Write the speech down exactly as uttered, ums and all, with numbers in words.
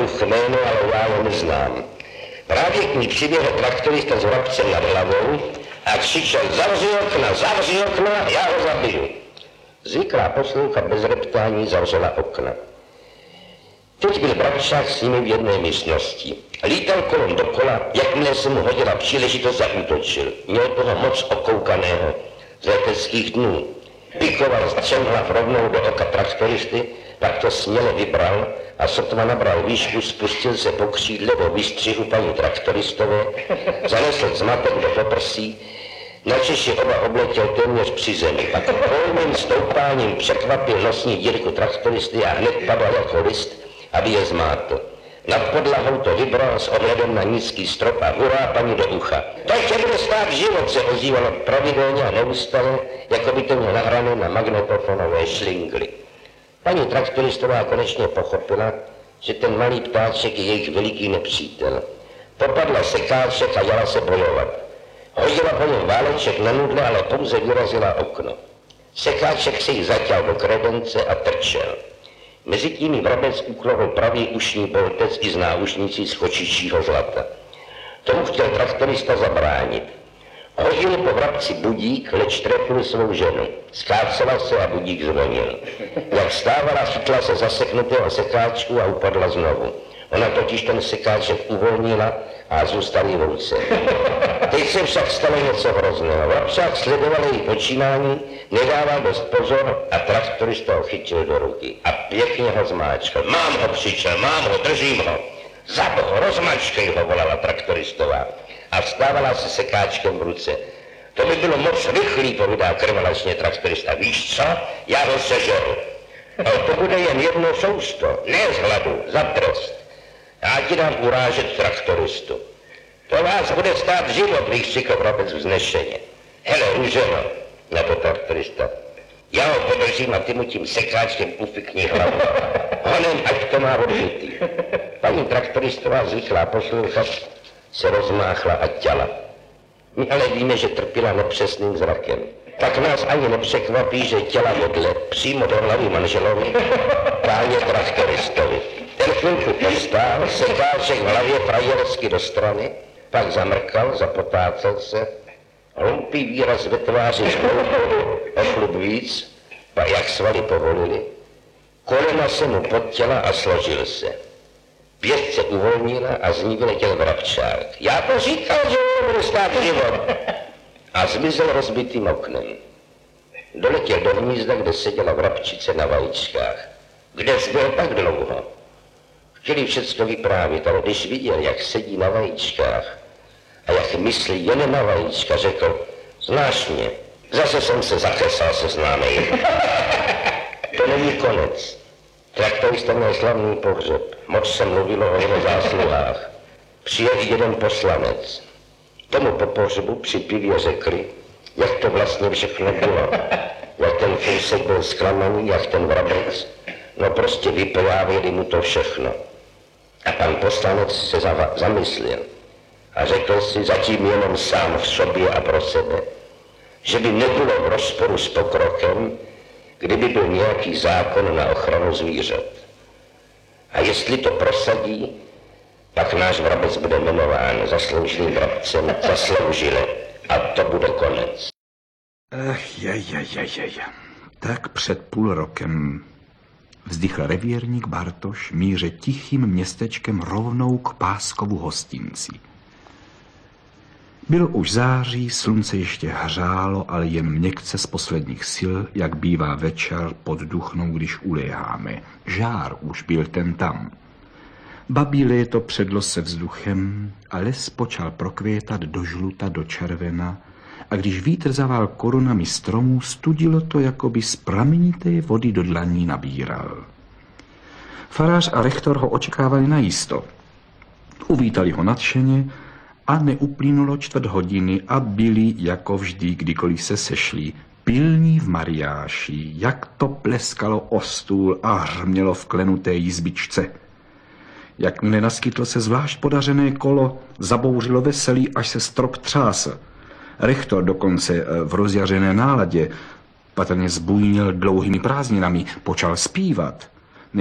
duch jméno, ale já ho neznám. Právě k ní přiběhl traktorista s vrabcem nad hlavou a křičel: zavři okna, zavři okna, já ho zabiju. Zvyklá poslouchat bez reptání zavřela okna. Teď byl vrabčák s nimi v jedné místnosti. Lítal kolem dokola, jakmile se mu hodila příležitost, zaútočil. Měl toho moc okoukaného z leteckých dnů. Pikoval střemhlav rovnou do oka traktoristy, pak to směle vybral a sotva nabral výšku, spustil se po křídle do výstřihu paní traktoristové, zanesl zmatek do poprsí, načež je oba obletěl téměř při zemi. Pak volným stoupáním překvapil nosní dírku traktoristy a hned padal jako list, aby je zmátl. Nad podlahou to vybral s ohledem na nízký strop a hurá paní do ucha. To tě bude stát život, se ozývalo pravidelně a neustále, jako by to měl nahrané na magnetofonové šlingly. Paní traktoristová konečně pochopila, že ten malý ptáček je jejich veliký nepřítel. Popadla sekáček a jala se bojovat. Hodila po něm váleček na nudle, ale pouze vyrazila okno. Sekáček si ji zaťal do kredence a trčel. Mezitím jí vrabec uklovil pravý ušní boltec i z náušnicí z chočičího zlata. Tomu chtěl traktorista zabránit. Hodil po vrabci budík, leč trefil svou ženu. Skácela se a budík zvonil. Jak stávala, chytla se zaseknutého sekáčku a upadla znovu. Ona totiž ten sekáček uvolnila a zůstal jí v ruce. Teď se však stalo něco hrozného. Vrabčák sledoval její počínání, nedával dost pozor a traktorista ho chytil do ruky. A pěkně ho zmáčkal. Mám ho, křičel, mám ho, držím ho. Zaboh, rozmačkej ho, volala traktoristová. A vstávala se sekáčkem v ruce. To by bylo moc rychlý, povídá krvelačně traktorista. Víš co? Já ho sežeru. Ale to bude jen jedno sousto, ne z hladu, za trest. Já ti dám urážet traktoristu. To vás bude stát život, vykřikl vrabec vznešeně. Hele, růženo, na to traktorista. Já ho podržím a ty mu tím sekáčkem ufikni hlavu. Honem, ať to má odbytý. Paní traktoristová zvyklá poslouchat se rozmáchla a těla. My ale víme, že trpěla nepřesným zrakem. Tak nás ani nepřekvapí, že těla vedle přímo do hlavy manželovi, páně traktoristovi. Ten chvilku postál, sekáček v hlavě frajersky do strany, pak zamrkal, zapotácel se, hloupý výraz ve tváři zhloupil o chlup víc, pak jak svaly povolili. Kolena se mu podtěla a složil se. Pěst se uvolnila a z ní vyletěl vrabčák. Já to říkal, že ho bude stát život. A zmizel rozbitým oknem. Doletěl do hnízda, kde seděla vrabčice na vajíčkách. Kde jsi byl tak dlouho? Chtěli všecko vyprávět, ale když viděl, jak sedí na vajíčkách a jak myslí jen na vajíčka, řekl: znáš mě, zase jsem se zakesal se známým. To není konec. Traktorista měl slavný pohřeb. Moc se mluvilo o jeho zásluhách. Přijel jeden poslanec. Tomu po pohřebu při pivě řekli, jak to vlastně všechno bylo. Jak ten Fousek byl zklamaný, jak ten vrabec. No prostě vyprávěli mu to všechno. A pan poslanec se zamyslel a řekl si zatím jenom sám v sobě a pro sebe, že by nebylo v rozporu s pokrokem, kdyby byl nějaký zákon na ochranu zvířat. A jestli to prosadí, pak náš vrabec bude jmenován zasloužilým vrabcem zasloužile a to bude konec. Ach, je, je, je, je, je. Tak před půl rokem vzdychl revírník Bartoš míře tichým městečkem rovnou k Páskovu hostinci. Byl už září, slunce ještě hřálo, ale jen měkce z posledních sil, jak bývá večer pod duchnou, když uléháme. Žár už byl ten tam. Babí léto předlo se vzduchem a les počal prokvětat do žluta, do červena a když vítr zavál korunami stromů, studilo to, jako by z pramenité vody do dlaní nabíral. Farář a rektor ho očekávali najisto. Uvítali ho nadšeně a neuplynulo čtvrt hodiny a byli, jako vždy, kdykoliv se sešli, pilní v mariáši, jak to pleskalo o stůl a hřmělo v klenuté jizbičce. Jakmile naskytlo se zvlášť podařené kolo, zabouřilo veselí, až se strop třásl. Rektor dokonce v rozjařené náladě, patrně zbujnil dlouhými prázdninami, počal zpívat.